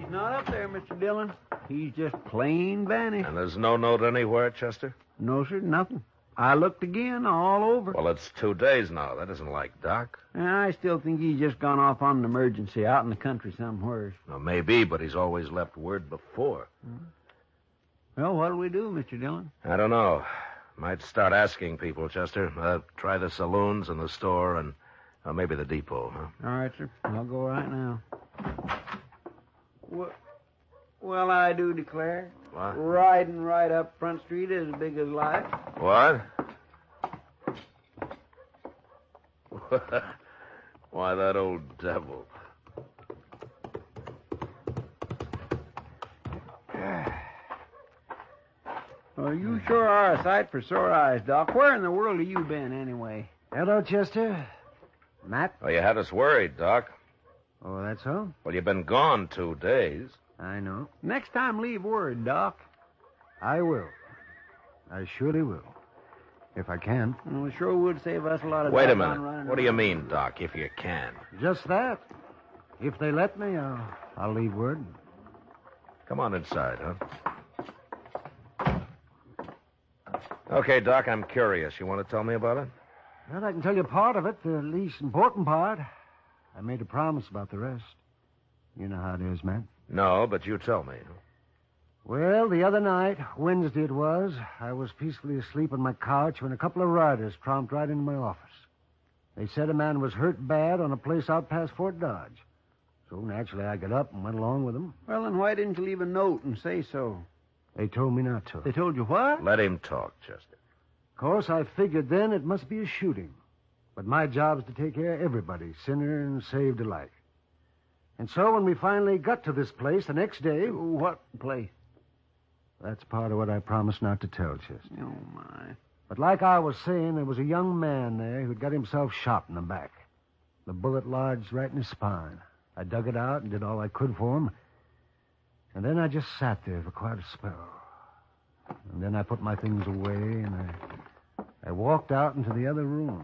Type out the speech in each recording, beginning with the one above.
Not up there, Mr. Dillon. He's just plain vanished. And there's no note anywhere, Chester? No, sir, nothing. I looked again, all over. Well, it's 2 days now. That isn't like Doc. I still think he's just gone off on an emergency out in the country somewhere. Well, maybe, but he's always left word before. Well, what'll we do, Mr. Dillon? I don't know. Might start asking people, Chester. Try the saloons and the store and maybe the depot, huh? All right, sir. I'll go right now. Well, I do declare. What? Riding right up Front Street as big as life. What? Why, that old devil. Well, you sure are a sight for sore eyes, Doc. Where in the world have you been, anyway? Hello, Chester. Matt? Oh, you had us worried, Doc. Oh, that's so? Well, you've been gone 2 days. I know. Next time, leave word, Doc. I will. I surely will. If I can. Well, it sure would save us a lot of Wait a doggone minute. running What do you around. mean, Doc, if you can? Just that. If they let me, I'll leave word. Come on inside, huh? Okay, Doc, I'm curious. You want to tell me about it? Well, I can tell you part of it, the least important part. I made a promise about the rest. You know how it is, Matt. No, but you tell me. Well, the other night, Wednesday it was, I was peacefully asleep on my couch when a couple of riders tromped right into my office. They said a man was hurt bad on a place out past Fort Dodge. So naturally I got up and went along with them. Well, then why didn't you leave a note and say so? They told me not to. They told you what? Let him talk, Chester. Of course, I figured then it must be a shooting. But my job is to take care of everybody, sinner and saved alike. And so when we finally got to this place the next day... What place? That's part of what I promised not to tell, Chester. Oh, my. But like I was saying, there was a young man there who'd got himself shot in the back. The bullet lodged right in his spine. I dug it out and did all I could for him. And then I just sat there for quite a spell. And then I put my things away and I walked out into the other room.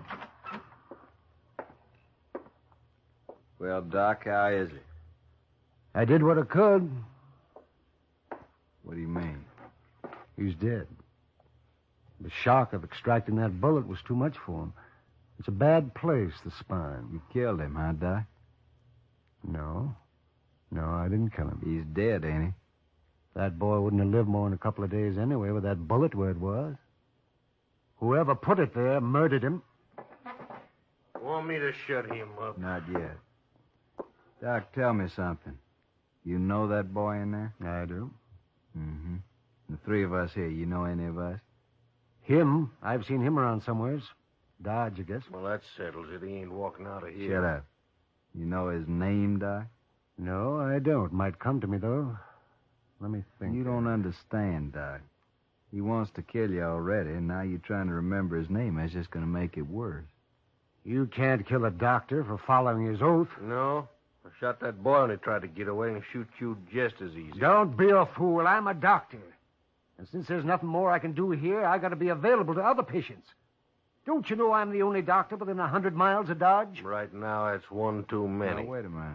Well, Doc, how is he? I did what I could. What do you mean? He's dead. The shock of extracting that bullet was too much for him. It's a bad place, the spine. You killed him, huh, Doc? No. No, I didn't kill him. He's dead, ain't he? That boy wouldn't have lived more than a couple of days anyway with that bullet where it was. Whoever put it there murdered him. Want me to shut him up? Not yet. Doc, tell me something. You know that boy in there? I do. Mm-hmm. The 3 of us here, you know any of us? Him? I've seen him around somewheres. Dodge, I guess. Well, that settles it. He ain't walking out of here. Shut up. You know his name, Doc? No, I don't. Might come to me, though. Let me think. You don't understand, Doc. He wants to kill you already, and now you're trying to remember his name. That's just going to make it worse. You can't kill a doctor for following his oath. No? I shot that boy when he tried to get away and shoot you just as easy. Don't be a fool. I'm a doctor. And since there's nothing more I can do here, I got to be available to other patients. Don't you know I'm the only doctor within 100 miles of Dodge? Right now, it's one too many. Now, wait a minute.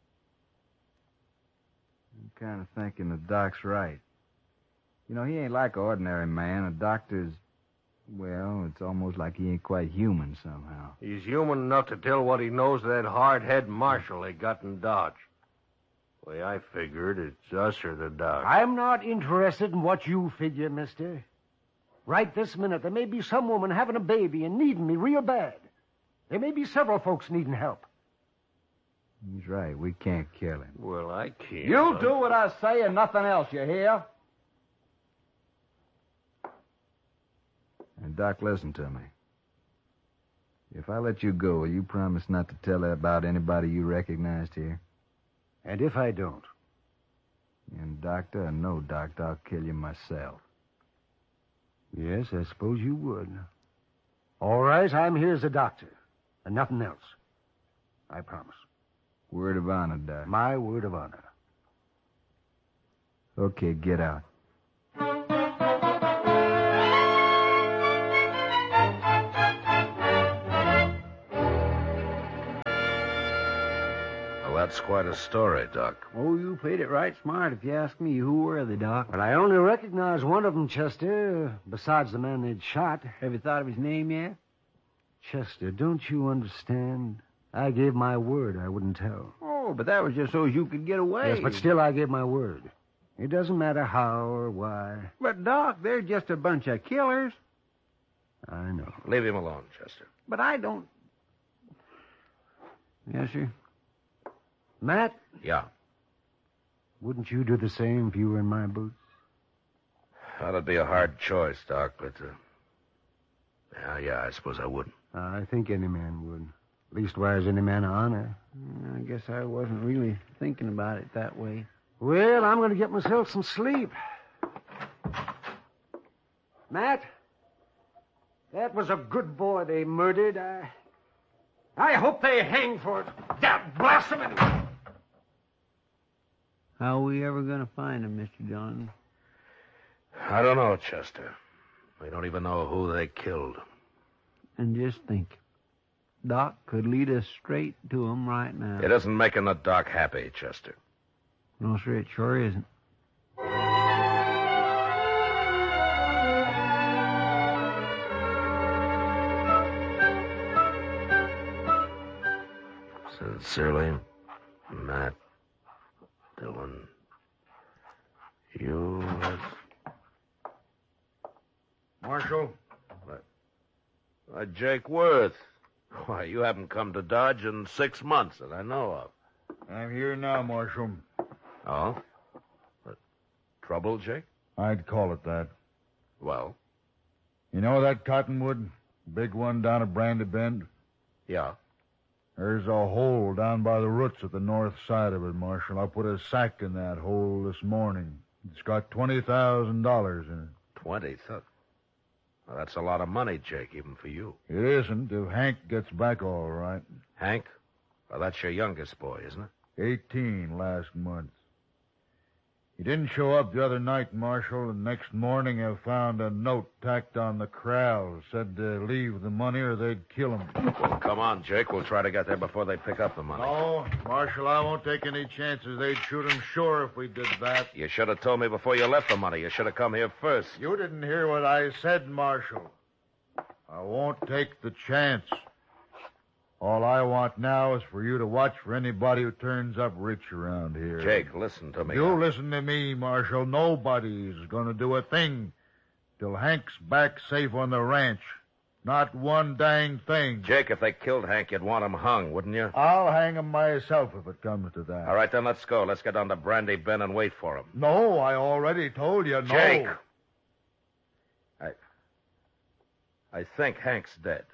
I'm kind of thinking the Doc's right. You know, he ain't like an ordinary man. A doctor's, well, it's almost like he ain't quite human somehow. He's human enough to tell what he knows to that hard-head marshal they got in Dodge. The way I figured, it's us or the Doc. I'm not interested in what you figure, mister. Right this minute, there may be some woman having a baby and needing me real bad. There may be several folks needing help. He's right. We can't kill him. Well, I can't. You do what I say and nothing else, you hear? And, Doc, listen to me. If I let you go, will you promise not to tell about anybody you recognized here? And if I don't? And, Doctor, or no doctor, I'll kill you myself. Yes, I suppose you would. All right, I'm here as a doctor. And nothing else. I promise. Word of honor, Doc. My word of honor. Okay, get out. Well, That's quite a story, Doc. Oh, you played it right smart if you ask me. Who were they, Doc? But I only recognize one of them, Chester, besides the man they'd shot. Have you thought of his name yet? Chester, don't you understand? I gave my word I wouldn't tell. Oh, but that was just so as you could get away. Yes, but still I gave my word. It doesn't matter how or why. But, Doc, they're just a bunch of killers. I know. Leave him alone, Chester. But I don't... Yes, sir? Matt, Yeah. wouldn't you do the same if you were in my boots? That'd be a hard choice, Doc, but... Yeah, I suppose I would. I think any man would. Leastwise, any man of honor. I guess I wasn't really thinking about it that way. Well, I'm going to get myself some sleep. Matt, that was a good boy they murdered. I hope they hang for it. That blasphemy! How are we ever going to find him, Mr. John? I don't know, Chester. We don't even know who they killed. And just think, Doc could lead us straight to him right now. It isn't making the Doc happy, Chester. No, sir, it sure isn't. Sincerely, Matt Dillon. U.S. Marshal? Jake Worth. Why, you haven't come to Dodge in 6 months that I know of. I'm here now, Marshal. Oh? Trouble, Jake? I'd call it that. Well, You know that cottonwood? Big one down at Brandy Bend? yeah. There's a hole down by the roots at the north side of it, Marshal. I put a sack in that hole this morning. It's got $20,000 in it. 20. Well, that's a lot of money, Jake, even for you. It isn't if Hank gets back all right. Hank? Well, that's your youngest boy, isn't it? 18 last month. He didn't show up the other night, Marshal, and next morning I found a note tacked on the corral. Said to leave the money or they'd kill him. Well, come on, Jake. We'll try to get there before they pick up the money. No, Marshal, I won't take any chances. They'd shoot him sure if we did that. You should have told me before you left the money. You should have come here first. You didn't hear what I said, Marshal. I won't take the chance. All I want now is for you to watch for anybody who turns up rich around here. Jake, listen to me. You listen to me, Marshal. Nobody's going to do a thing till Hank's back safe on the ranch. Not one dang thing. Jake, if they killed Hank, you'd want him hung, wouldn't you? I'll hang him myself if it comes to that. All right, then let's go. Let's get down to Brandy Bend and wait for him. No, I already told you no. Jake! I think Hank's dead.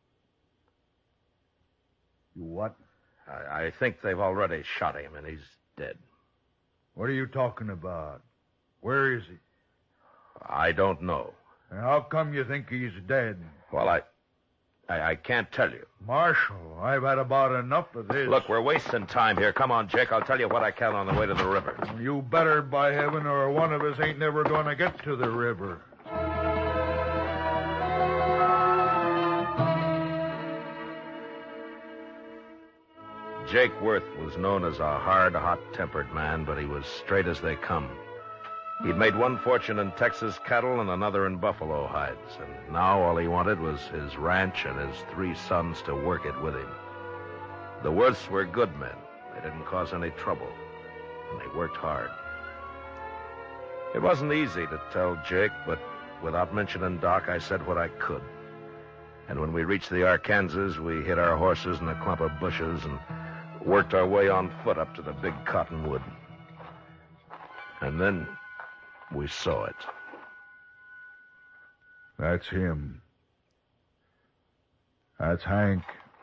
You what? I think they've already shot him, and he's dead. What are you talking about? Where is he? I don't know. And how come you think he's dead? Well, I can't tell you. Marshal, I've had about enough of this. Look, we're wasting time here. Come on, Jake. I'll tell you what I can on the way to the river. You better, by heaven, or one of us ain't never going to get to the river. Jake Worth was known as a hard, hot-tempered man, but he was straight as they come. He'd made one fortune in Texas cattle and another in buffalo hides, and now all he wanted was his ranch and his 3 sons to work it with him. The Worths were good men. They didn't cause any trouble, and they worked hard. It wasn't easy to tell Jake, but without mentioning Doc, I said what I could. And when we reached the Arkansas, we hid our horses in a clump of bushes and worked our way on foot up to the big cottonwood. And then we saw it. That's him. That's Hank.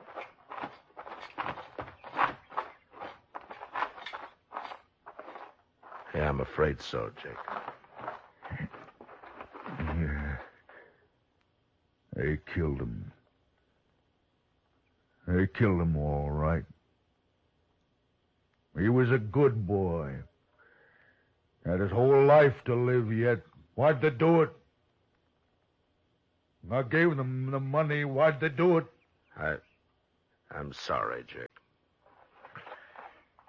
Yeah, I'm afraid so, Jake. Yeah. They killed him. They killed him all right. He was a good boy. Had his whole life to live yet. Why'd they do it? I gave them the money. Why'd they do it? I'm sorry, Jake.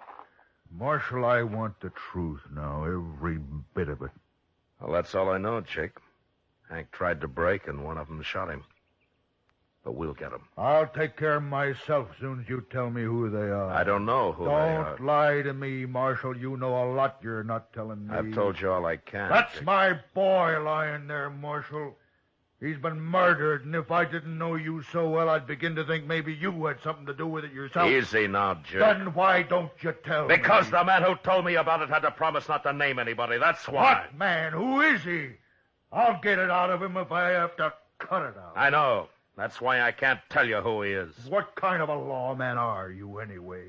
Marshal, I want the truth now, every bit of it. Well, that's all I know, Jake. Hank tried to break, and one of them shot him. But we'll get him. I'll take care of myself as soon as you tell me who they are. I don't know who they are. Don't lie to me, Marshal. You know a lot you're not telling me. I've told you all I can. That's Jake. my boy lying there, Marshal. He's been murdered, and if I didn't know you so well, I'd begin to think maybe you had something to do with it yourself. Easy now, Jake. Then why don't you tell me? Because the man who told me about it had to promise not to name anybody. That's why. What man? Who is he? I'll get it out of him if I have to cut it out. I know. That's why I can't tell you who he is. What kind of a lawman are you, anyway?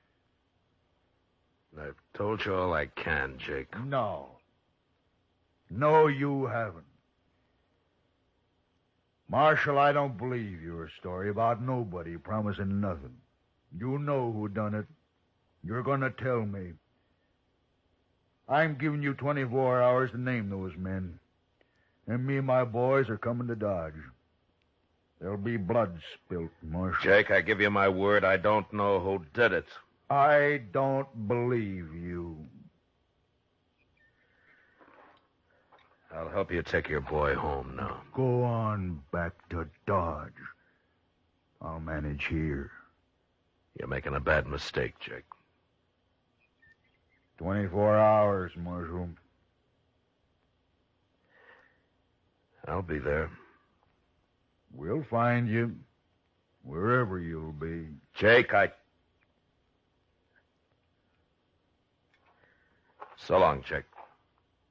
I've told you all I can, Jake. No. No, you haven't. Marshal, I don't believe your story about nobody promising nothing. You know who done it. You're going to tell me. I'm giving you 24 hours to name those men. And me and my boys are coming to Dodge. There'll be blood spilt, Marshal. Jake, I give you my word, I don't know who did it. I don't believe you. I'll help you take your boy home now. Go on back to Dodge. I'll manage here. You're making a bad mistake, Jake. 24 hours, Marshal. I'll be there. We'll find you, wherever you'll be. Jake, So long, Jake.